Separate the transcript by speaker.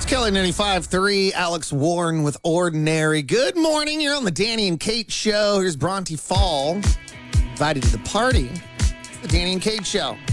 Speaker 1: Kelly 95.3, Alex Warren with Ordinary. Good morning. You're on the Danny and Kate Show. Here's Bronte Fall, invited to the party. It's the Danny and Kate Show.